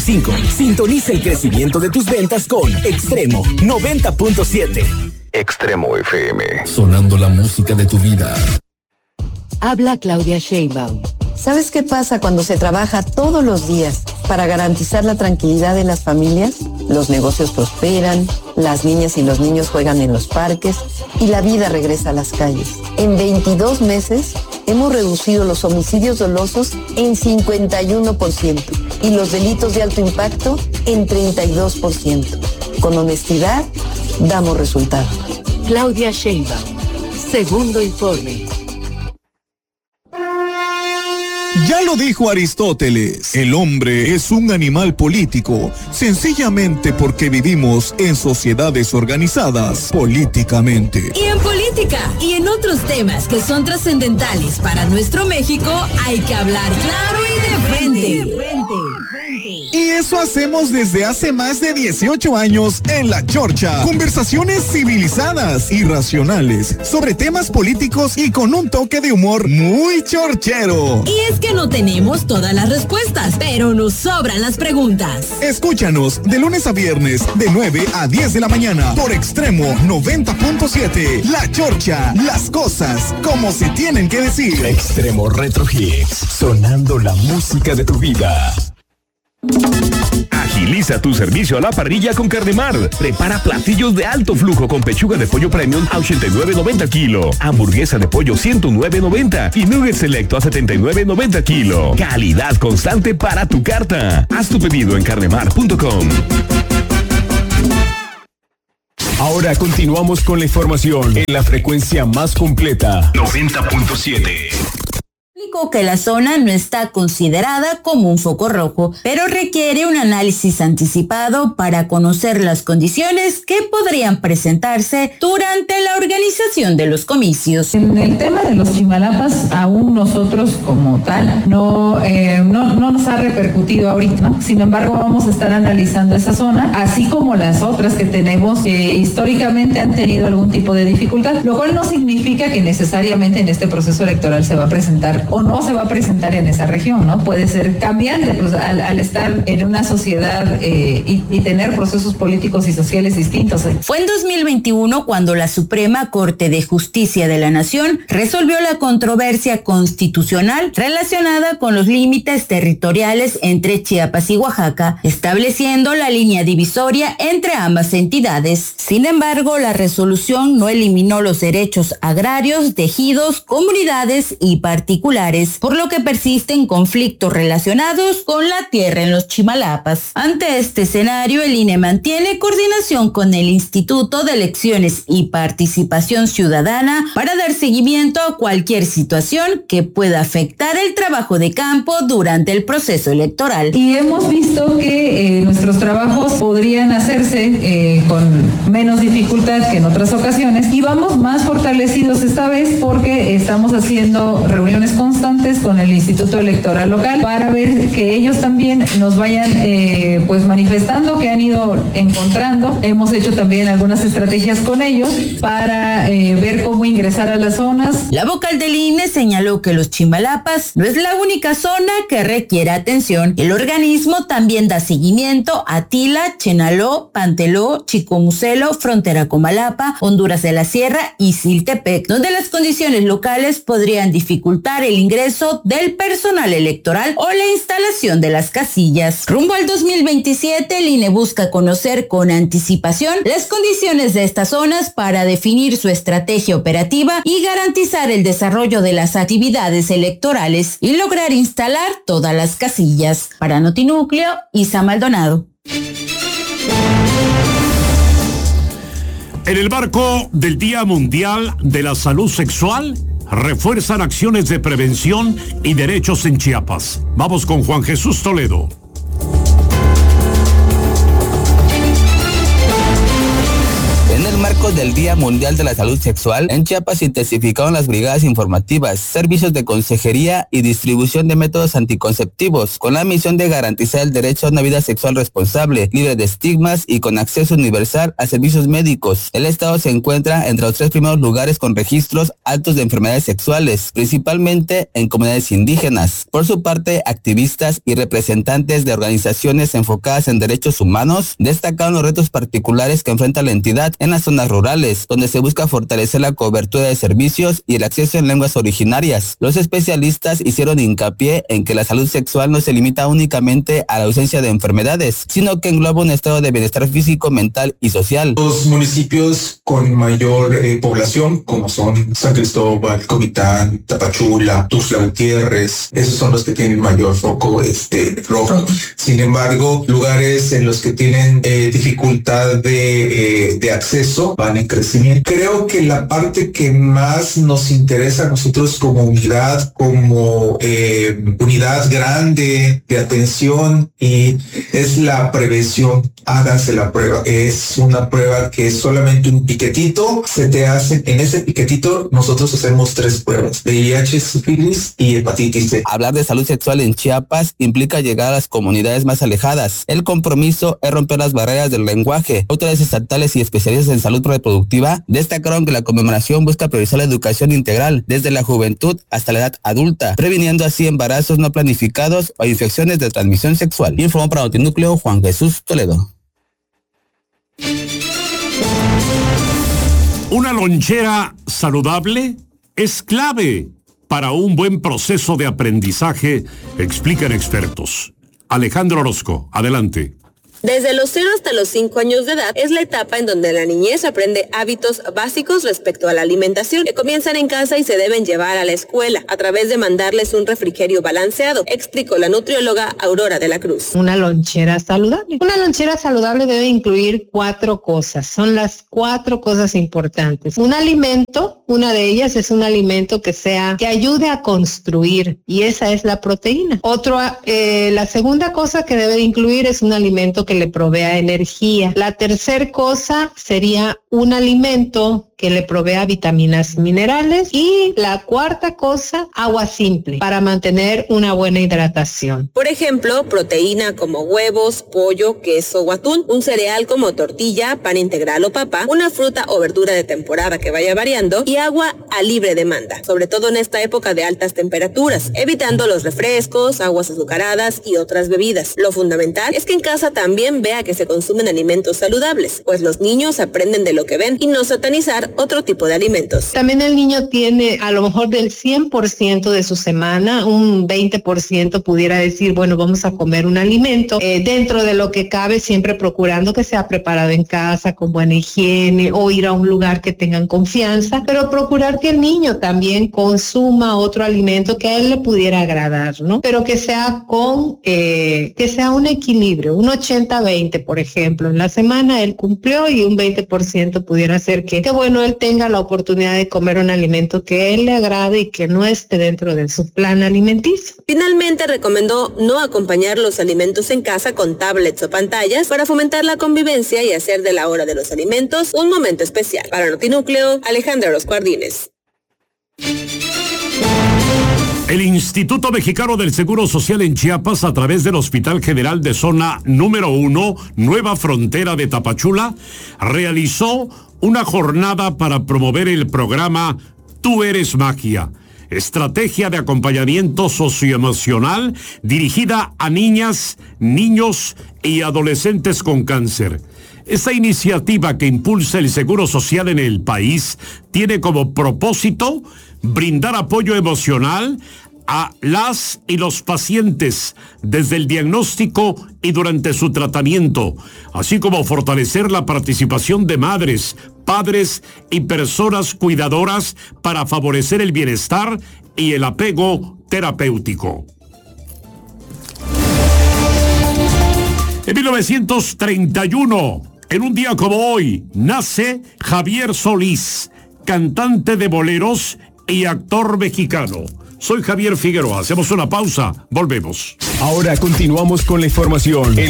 5. Sintoniza el crecimiento de tus ventas con Extremo 90.7. Extremo FM. Sonando la música de tu vida. Habla Claudia Sheinbaum. ¿Sabes qué pasa cuando se trabaja todos los días para garantizar la tranquilidad de las familias? Los negocios prosperan, las niñas y los niños juegan en los parques y la vida regresa a las calles. En 22 meses hemos reducido los homicidios dolosos en 51% y los delitos de alto impacto en 32%. Con honestidad, damos resultados. Claudia Sheinbaum, segundo informe. Ya lo dijo Aristóteles, el hombre es un animal político, sencillamente porque vivimos en sociedades organizadas políticamente. Y en política y en otros temas que son trascendentales para nuestro México, hay que hablar claro y de frente. Y eso hacemos desde hace más de 18 años en La Chorcha. Conversaciones civilizadas y racionales sobre temas políticos y con un toque de humor muy chorchero. Y es que no tenemos todas las respuestas, pero nos sobran las preguntas. Escúchanos de lunes a viernes de 9 a 10 de la mañana por Extremo 90.7. La Chorcha, las cosas como se tienen que decir. Extremo Retro Hits, sonando la música de tu vida. Agiliza tu servicio a la parrilla con Carnemar. Prepara platillos de alto flujo con pechuga de pollo premium a 89.90 kilo, hamburguesa de pollo 109.90 y nuggets selecto a 79.90 kilo. Calidad constante para tu carta. Haz tu pedido en carnemar.com. Ahora continuamos con la información en la frecuencia más completa. 90.7. Que la zona no está considerada como un foco rojo, pero requiere un análisis anticipado para conocer las condiciones que podrían presentarse durante la organización de los comicios. En el tema de los Chimalapas, aún nosotros como tal no nos ha repercutido ahorita, ¿no? Sin embargo, vamos a estar analizando esa zona, así como las otras que tenemos que históricamente han tenido algún tipo de dificultad, lo cual no significa que necesariamente en este proceso electoral se va a presentar o no se va a presentar en esa región, ¿no? Puede ser cambiante, pues al estar en una sociedad y tener procesos políticos y sociales distintos. Fue en 2021 cuando la Suprema Corte de Justicia de la Nación resolvió la controversia constitucional relacionada con los límites territoriales entre Chiapas y Oaxaca, estableciendo la línea divisoria entre ambas entidades. Sin embargo, la resolución no eliminó los derechos agrarios de ejidos, comunidades y particulares, por lo que persisten conflictos relacionados con la tierra en los Chimalapas. Ante este escenario, el INE mantiene coordinación con el Instituto de Elecciones y Participación Ciudadana para dar seguimiento a cualquier situación que pueda afectar el trabajo de campo durante el proceso electoral. Y hemos visto que nuestros trabajos podrían hacerse con menos dificultad que en otras ocasiones y vamos más fortalecidos esta vez porque estamos haciendo reuniones constantes con el Instituto Electoral Local para ver que ellos también nos vayan pues manifestando que han ido encontrando. Hemos hecho también algunas estrategias con ellos para ver cómo ingresar a las zonas. La vocal del INE señaló que los Chimalapas no es la única zona que requiere atención. El organismo también da seguimiento a Tila, Chenaló, Panteló, Chicomucelo, Frontera Comalapa, Honduras de la Sierra y Siltepec, donde las condiciones locales podrían dificultar el ingreso del personal electoral o la instalación de las casillas. Rumbo al 2027, el INE busca conocer con anticipación las condiciones de estas zonas para definir su estrategia operativa y garantizar el desarrollo de las actividades electorales y lograr instalar todas las casillas. Para Notinúcleo, Isa Maldonado. En el marco del Día Mundial de la Salud Sexual, refuerzan acciones de prevención y derechos en Chiapas. Vamos con Juan Jesús Toledo. En el marco motivo del Día Mundial de la Salud Sexual, en Chiapas se intensificaron las brigadas informativas, servicios de consejería y distribución de métodos anticonceptivos, con la misión de garantizar el derecho a una vida sexual responsable, libre de estigmas y con acceso universal a servicios médicos. El estado se encuentra entre los 3 primeros lugares con registros altos de enfermedades sexuales, principalmente en comunidades indígenas. Por su parte, activistas y representantes de organizaciones enfocadas en derechos humanos destacaron los retos particulares que enfrenta la entidad en las zonas rurales, donde se busca fortalecer la cobertura de servicios y el acceso en lenguas originarias. Los especialistas hicieron hincapié en que la salud sexual no se limita únicamente a la ausencia de enfermedades, sino que engloba un estado de bienestar físico, mental y social. Los municipios con mayor población, como son San Cristóbal, Comitán, Tapachula, Tuxtla Gutiérrez, esos son los que tienen mayor foco rojo. Sin embargo, lugares en los que tienen dificultad de acceso van en crecimiento. Creo que la parte que más nos interesa a nosotros como unidad, como unidad grande de atención, y es la prevención. Háganse la prueba. Es una prueba que es solamente un piquetito. Se te hace, en ese piquetito nosotros hacemos 3 pruebas: VIH, sífilis y hepatitis C. Hablar de salud sexual en Chiapas implica llegar a las comunidades más alejadas. El compromiso es romper las barreras del lenguaje. Autoridades estatales y especialistas en salud reproductiva destacaron que la conmemoración busca priorizar la educación integral desde la juventud hasta la edad adulta, previniendo así embarazos no planificados o infecciones de transmisión sexual. Informó para Notinúcleo Juan Jesús Toledo. Una lonchera saludable es clave para un buen proceso de aprendizaje, explican expertos. Alejandro Orozco, adelante. Desde los 0 hasta los 5 años de edad es la etapa en donde la niñez aprende hábitos básicos respecto a la alimentación, que comienzan en casa y se deben llevar a la escuela, a través de mandarles un refrigerio balanceado, explicó la nutrióloga Aurora de la Cruz. Una lonchera saludable. Una lonchera saludable debe incluir 4 cosas. Son las 4 cosas importantes. Un alimento, una de ellas es un alimento que ayude a construir, y esa es la proteína. La segunda cosa que debe incluir es un alimento que le provea energía. La tercera cosa sería un alimento que le provea vitaminas y minerales. Y la cuarta cosa, agua simple, para mantener una buena hidratación. Por ejemplo, proteína como huevos, pollo, queso o atún, un cereal como tortilla, pan integral o papa, una fruta o verdura de temporada que vaya variando, y agua a libre demanda, sobre todo en esta época de altas temperaturas, evitando los refrescos, aguas azucaradas y otras bebidas. Lo fundamental es que en casa también vea que se consumen alimentos saludables, pues los niños aprenden de lo que ven, y no satanizar otro tipo de alimentos. También el niño tiene, a lo mejor del 100% de su semana, un 20% pudiera decir, bueno, vamos a comer un alimento, dentro de lo que cabe, siempre procurando que sea preparado en casa, con buena higiene, o ir a un lugar que tengan confianza, pero procurar que el niño también consuma otro alimento que a él le pudiera agradar, ¿no? Pero que sea que sea un equilibrio, un 80-20, por ejemplo. En la semana él cumplió y un 20% pudiera ser que bueno, él tenga la oportunidad de comer un alimento que a él le agrade y que no esté dentro de su plan alimenticio. Finalmente recomendó no acompañar los alimentos en casa con tablets o pantallas para fomentar la convivencia y hacer de la hora de los alimentos un momento especial. Para Notinúcleo, Alejandra Orozco Ardínez. El Instituto Mexicano del Seguro Social en Chiapas, a través del Hospital General de Zona número 1, Nueva Frontera de Tapachula, realizó una jornada para promover el programa Tú Eres Magia, estrategia de acompañamiento socioemocional dirigida a niñas, niños y adolescentes con cáncer. Esta iniciativa que impulsa el Seguro Social en el país tiene como propósito brindar apoyo emocional a las y los pacientes desde el diagnóstico y durante su tratamiento, así como fortalecer la participación de madres, padres y personas cuidadoras para favorecer el bienestar y el apego terapéutico. En 1931, en un día como hoy, nace Javier Solís, cantante de boleros y actor mexicano. Soy Javier Figueroa. Hacemos una pausa. Volvemos. Ahora continuamos con la información en